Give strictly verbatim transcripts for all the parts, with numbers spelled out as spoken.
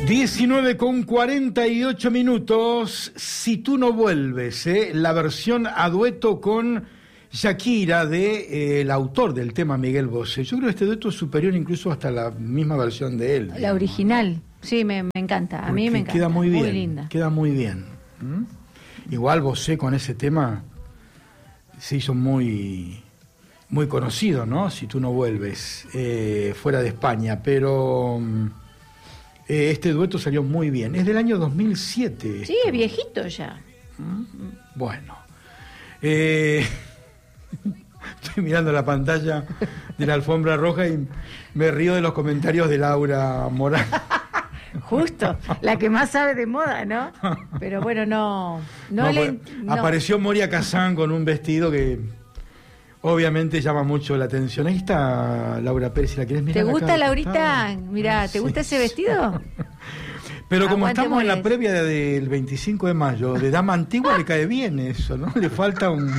diecinueve con cuarenta y ocho minutos. Si tú no vuelves, ¿eh? La versión a dueto con Shakira de eh, el autor del tema, Miguel Bosé. Yo creo que este dueto es superior incluso hasta la misma versión de él. La digamos, original, ¿no? Sí, me, me encanta. A Porque mí me encanta. Queda muy bien. Muy linda. Queda muy bien. ¿Mm? Igual Bosé con ese tema se hizo muy, muy conocido, ¿no? Si tú no vuelves, eh, fuera de España, pero eh, este dueto salió muy bien. Es del año dos mil siete. Sí, es viejito ya. ¿Mm? Bueno. Eh, estoy mirando la pantalla de la alfombra roja y me río de los comentarios de Laura Morán. Justo, la que más sabe de moda, ¿no? Pero bueno, no... no, no, le, no. Apareció Moria Kazán con un vestido que obviamente llama mucho la atención. Ahí está Laura Pérez, si la querés mirar. ¿Te gusta, acá, Laurita? Mirá, ¿te sí, gusta ese sí. vestido? Pero como Aguante estamos en la Moles. previa de- del veinticinco de mayo, de Dama Antigua le cae bien eso, ¿no? Le falta un...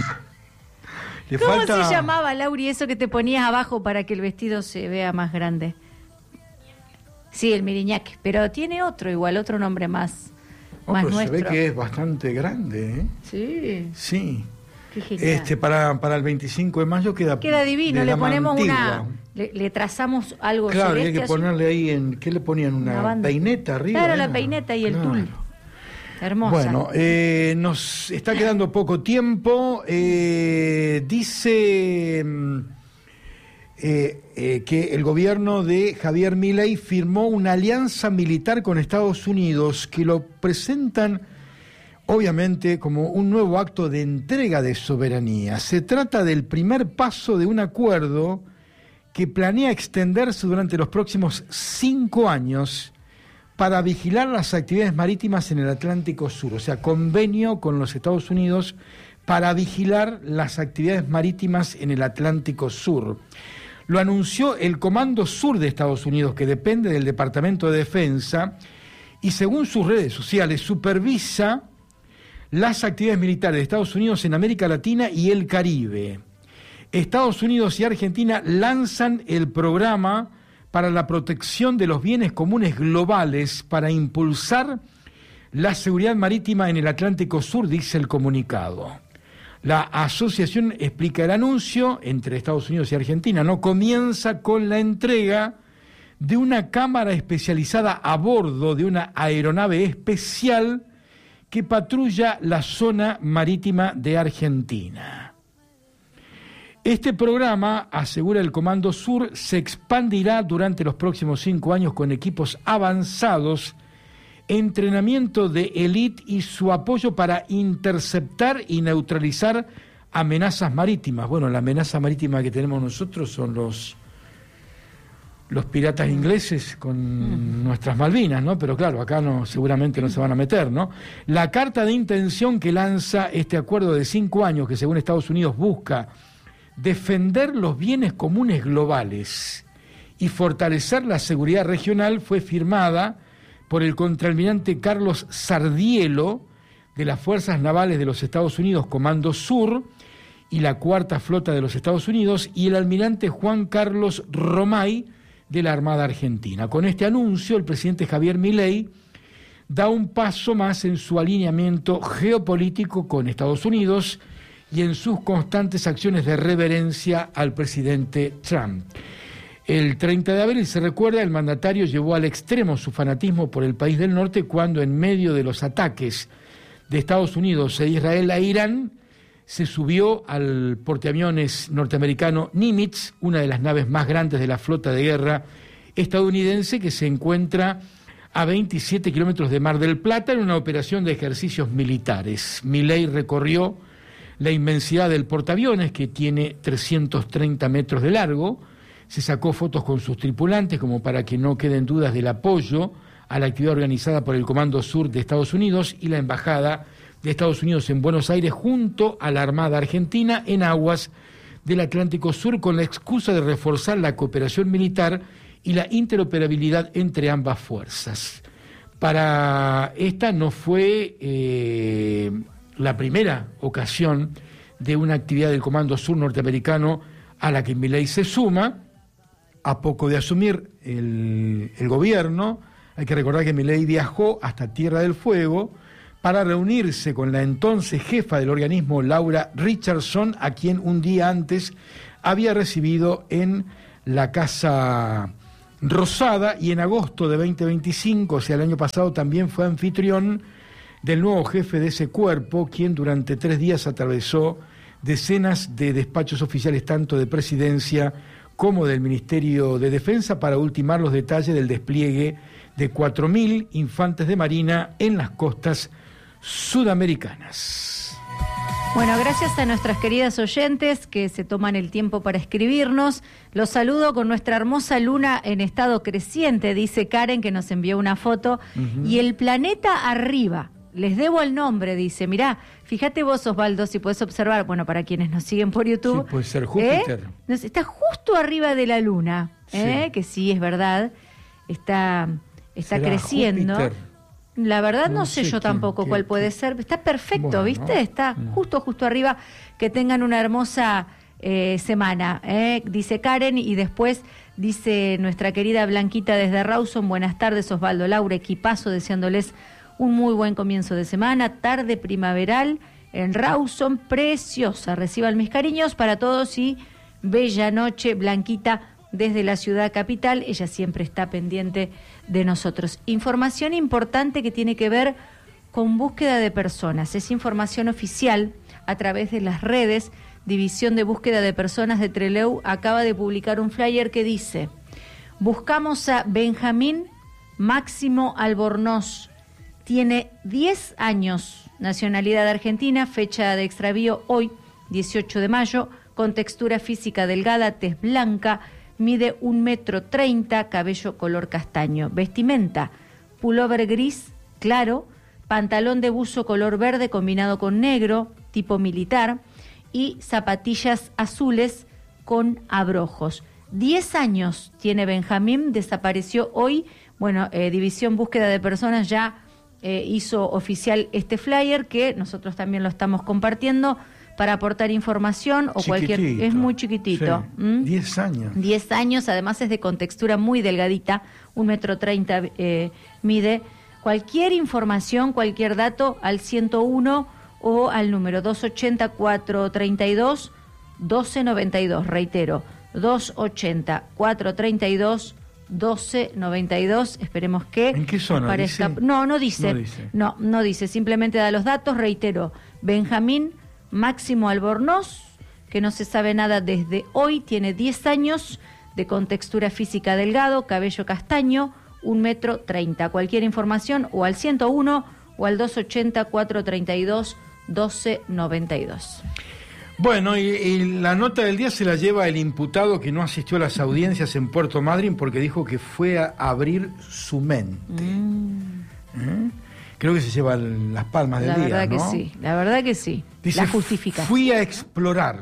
Le ¿Cómo falta... se llamaba, Lauri, eso que te ponías abajo para que el vestido se vea más grande? Sí, el miriñaque, pero tiene otro igual, otro nombre más, Oh, más pero se nuestro. ve que es bastante grande, ¿eh? Sí, Sí. qué genial. Este, para, para el veinticinco de mayo queda... Queda divino, de le Dama ponemos Antigua. una... Le, le trazamos algo Claro, y hay celeste que azul. ponerle ahí en... ¿Qué le ponían? Una, Una banda. peineta arriba. Claro, ¿era? la peineta y el Claro. tul. Hermosa. Bueno, eh, nos está quedando poco tiempo. Eh, dice mm, eh, eh, que el gobierno de Javier Milei firmó una alianza militar con Estados Unidos que lo presentan obviamente como un nuevo acto de entrega de soberanía. Se trata del primer paso de un acuerdo que planea extenderse durante los próximos cinco años para vigilar las actividades marítimas en el Atlántico Sur, o sea, convenio con los Estados Unidos para vigilar las actividades marítimas en el Atlántico Sur. Lo anunció el Comando Sur de Estados Unidos, que depende del Departamento de Defensa, y según sus redes sociales, supervisa las actividades militares de Estados Unidos en América Latina y el Caribe. Estados Unidos y Argentina lanzan el programa para la protección de los bienes comunes globales para impulsar la seguridad marítima en el Atlántico Sur, dice el comunicado. La asociación explica el anuncio entre Estados Unidos y Argentina, no comienza con la entrega de una cámara especializada a bordo de una aeronave especial que patrulla la zona marítima de Argentina. Este programa, asegura el Comando Sur, se expandirá durante los próximos cinco años con equipos avanzados, entrenamiento de élite y su apoyo para interceptar y neutralizar amenazas marítimas. Bueno, la amenaza marítima que tenemos nosotros son los, los piratas ingleses con nuestras Malvinas, ¿no? Pero claro, acá no, seguramente no se van a meter, ¿no? La carta de intención que lanza este acuerdo de cinco años, que según Estados Unidos busca defender los bienes comunes globales y fortalecer la seguridad regional, fue firmada por el contraalmirante Carlos Sardielo de las Fuerzas Navales de los Estados Unidos, Comando Sur, y la Cuarta Flota de los Estados Unidos, y el almirante Juan Carlos Romay de la Armada Argentina. Con este anuncio, el presidente Javier Milei da un paso más en su alineamiento geopolítico con Estados Unidos y en sus constantes acciones de reverencia al presidente Trump. El treinta de abril, se recuerda, el mandatario llevó al extremo su fanatismo por el país del norte cuando, en medio de los ataques de Estados Unidos e Israel a Irán, se subió al portaaviones norteamericano Nimitz, una de las naves más grandes de la flota de guerra estadounidense, que se encuentra a veintisiete kilómetros de Mar del Plata en una operación de ejercicios militares. Milei recorrió la inmensidad del portaaviones, que tiene trescientos treinta metros de largo. Se sacó fotos con sus tripulantes como para que no queden dudas del apoyo a la actividad organizada por el Comando Sur de Estados Unidos y la Embajada de Estados Unidos en Buenos Aires junto a la Armada Argentina en aguas del Atlántico Sur, con la excusa de reforzar la cooperación militar y la interoperabilidad entre ambas fuerzas. Para esta no fue eh, la primera ocasión de una actividad del Comando Sur norteamericano a la que Milei se suma. A poco de asumir el, el gobierno, Hay que recordar que Milei viajó hasta Tierra del Fuego para reunirse con la entonces jefa del organismo, Laura Richardson, a quien un día antes había recibido en la Casa Rosada, y en agosto de veinte veinticinco, o sea, el año pasado, también fue anfitrión del nuevo jefe de ese cuerpo, quien durante tres días atravesó decenas de despachos oficiales, tanto de presidencia como del Ministerio de Defensa, para ultimar los detalles del despliegue de cuatro mil infantes de marina en las costas sudamericanas. Bueno, gracias a nuestras queridas oyentes que se toman el tiempo para escribirnos. Los saludo con nuestra hermosa luna en estado creciente, dice Karen, que nos envió una foto. Uh-huh. Y el planeta arriba, les debo el nombre, dice. Mirá, fíjate vos, Osvaldo, si puedes observar, bueno, para quienes nos siguen por YouTube. Sí, puede ser Júpiter. ¿eh? Está justo arriba de la luna, ¿eh? Sí. Que sí, es verdad, está, está creciendo. Júpiter. La verdad no, no sé, sé yo tampoco qué, cuál qué, puede ser. Está perfecto, bueno, ¿viste? Está no. justo, justo arriba. Que tengan una hermosa eh, semana, ¿eh? Dice Karen, y después dice nuestra querida Blanquita desde Rawson. Buenas tardes, Osvaldo, Laura, equipazo, deseándoles un muy buen comienzo de semana. Tarde primaveral en Rawson, preciosa. Reciban mis cariños para todos y bella noche, Blanquita, desde la ciudad capital. Ella siempre está pendiente de nosotros. Información importante que tiene que ver con búsqueda de personas. Es información oficial a través de las redes. División de Búsqueda de Personas de Trelew acaba de publicar un flyer que dice: buscamos a Benjamín Máximo Albornoz. Tiene diez años, nacionalidad argentina, fecha de extravío hoy, dieciocho de mayo, con textura física delgada, tez blanca, mide un metro treinta, cabello color castaño. Vestimenta: pullover gris claro, pantalón de buzo color verde combinado con negro, tipo militar, y zapatillas azules con abrojos. Diez años tiene Benjamín, desapareció hoy. Bueno, eh, División Búsqueda de Personas ya eh, hizo oficial este flyer, que nosotros también lo estamos compartiendo para aportar información o chiquitito. Cualquier... Es muy chiquitito. Sí. ¿Mm? Diez años. Diez años, además es de contextura muy delgadita, un metro treinta eh, mide. Cualquier información, cualquier dato al ciento uno o al número dos ochenta, cuatrocientos treinta y dos, doce noventa y dos. Reitero, dos ochenta, cuatrocientos treinta y dos, doce noventa y dos. Esperemos que... ¿En qué zona? Parezca... ¿Dice? No, no dice. No dice. No, no dice. Simplemente da los datos. Reitero, Benjamín Máximo Albornoz, que no se sabe nada desde hoy, tiene diez años, de contextura física delgado, cabello castaño, un metro treinta. Cualquier información o al ciento uno o al dos ochenta, cuatrocientos treinta y dos, doce noventa y dos. Bueno, y, y la nota del día se la lleva el imputado que no asistió a las audiencias en Puerto Madryn porque dijo que fue a abrir su mente. Mm. ¿Eh? Creo que se llevan las palmas del día, ¿no? La verdad que sí, la verdad que sí. Dice, la justifica. Fui a explorar,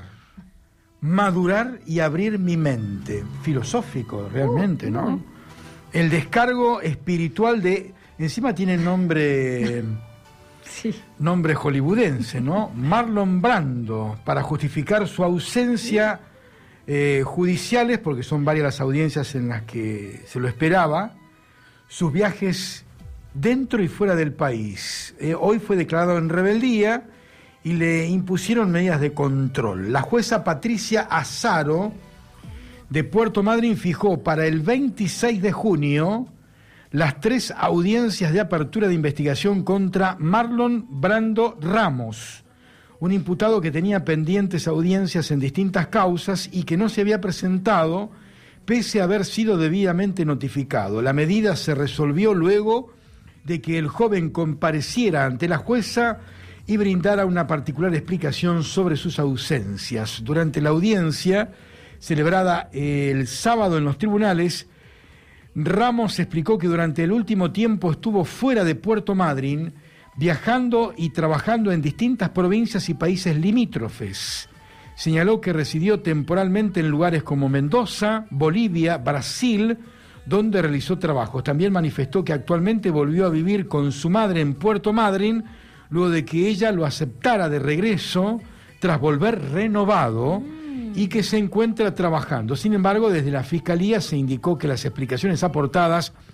madurar y abrir mi mente. Filosófico, realmente, uh, ¿no? Uh. El descargo espiritual de... Encima tiene nombre... sí. Nombre hollywoodense, ¿no? Marlon Brando, para justificar su ausencia eh, judiciales, porque son varias las audiencias en las que se lo esperaba, sus viajes dentro y fuera del país. Eh, hoy fue declarado en rebeldía y le impusieron medidas de control. La jueza Patricia Azaro de Puerto Madryn fijó para el veintiséis de junio las tres audiencias de apertura de investigación contra Marlon Brando Ramos, un imputado que tenía pendientes audiencias en distintas causas y que no se había presentado pese a haber sido debidamente notificado. La medida se resolvió luego de que el joven compareciera ante la jueza y brindara una particular explicación sobre sus ausencias. Durante la audiencia, celebrada el sábado en los tribunales, Ramos explicó que durante el último tiempo estuvo fuera de Puerto Madryn, viajando y trabajando en distintas provincias y países limítrofes. Señaló que residió temporalmente en lugares como Mendoza, Bolivia, Brasil, donde realizó trabajos. También manifestó que actualmente volvió a vivir con su madre en Puerto Madryn, luego de que ella lo aceptara de regreso tras volver renovado y que se encuentra trabajando. Sin embargo, desde la Fiscalía se indicó que las explicaciones aportadas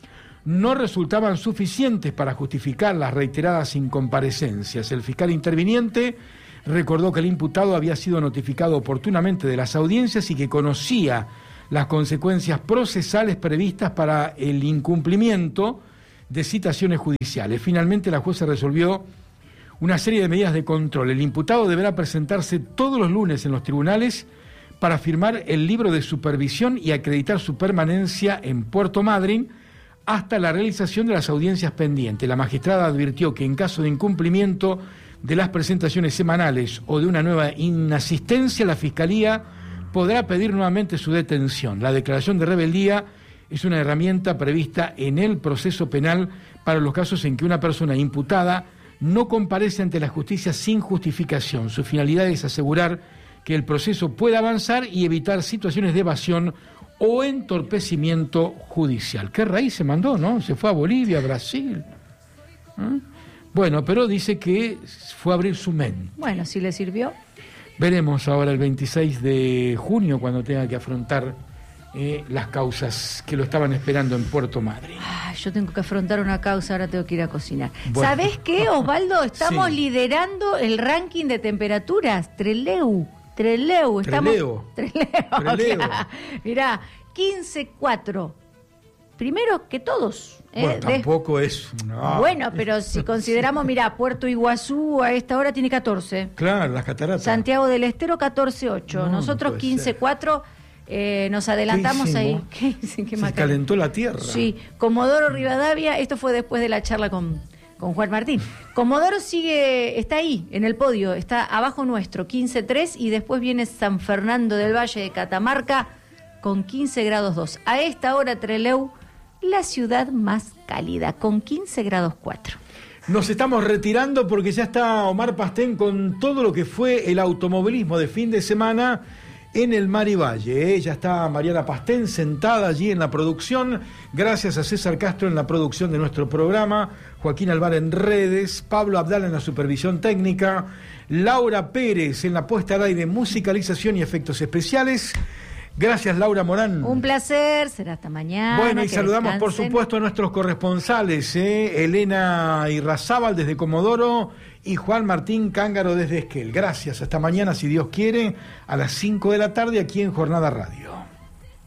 no resultaban suficientes para justificar las reiteradas incomparecencias. El fiscal interviniente recordó que el imputado había sido notificado oportunamente de las audiencias y que conocía las consecuencias procesales previstas para el incumplimiento de citaciones judiciales. Finalmente, la jueza resolvió una serie de medidas de control. El imputado deberá presentarse todos los lunes en los tribunales para firmar el libro de supervisión y acreditar su permanencia en Puerto Madryn hasta la realización de las audiencias pendientes. La magistrada advirtió que en caso de incumplimiento de las presentaciones semanales o de una nueva inasistencia, la Fiscalía podrá pedir nuevamente su detención. La declaración de rebeldía es una herramienta prevista en el proceso penal para los casos en que una persona imputada no comparece ante la justicia sin justificación. Su finalidad es asegurar que el proceso pueda avanzar y evitar situaciones de evasión o entorpecimiento judicial. ¿Qué raíz se mandó, no? Se fue a Bolivia, a Brasil. ¿Eh? Bueno, pero dice que fue a abrir su mente. Bueno, si le sirvió. Veremos ahora el veintiséis de junio cuando tenga que afrontar eh, las causas que lo estaban esperando en Puerto Madryn. Ay, yo tengo que afrontar una causa, ahora tengo que ir a cocinar. Bueno. ¿Sabés qué, Osvaldo? Estamos Sí. liderando el ranking de temperaturas. Trelew. Trelew. Estamos... Treleo. Trelew. Trelew. Mirá, quince cuatro. Primero que todos. ¿eh? Bueno, tampoco de... es... No. Bueno, pero si consideramos, mirá, Puerto Iguazú a esta hora tiene catorce. Claro, las cataratas. Santiago del Estero catorce ocho. No, Nosotros no quince cuatro. Eh, nos adelantamos ¿Qué ahí. hicimos? ¿Qué dicen? ¿Qué Se macana? calentó la tierra. Sí, Comodoro Rivadavia, esto fue después de la charla con, con Juan Martín. Comodoro sigue, está ahí, en el podio, está abajo nuestro, quince tres, y después viene San Fernando del Valle de Catamarca con quince grados dos. A esta hora Trelew, la ciudad más cálida, con quince grados cuatro. Nos estamos retirando porque ya está Omar Pastén con todo lo que fue el automovilismo de fin de semana en el Mar y Valle. ¿eh? Ya está Mariana Pastén sentada allí en la producción. Gracias a César Castro en la producción de nuestro programa, Joaquín Alvar en redes, Pablo Abdala en la supervisión técnica, Laura Pérez en la puesta al aire, musicalización y efectos especiales. Gracias, Laura Morán. Un placer, será hasta mañana. Bueno, y que saludamos por descansen. supuesto a nuestros corresponsales, ¿eh? Elena Irrazábal desde Comodoro y Juan Martín Cángaro desde Esquel. Gracias, hasta mañana si Dios quiere, a las cinco de la tarde aquí en Jornada Radio.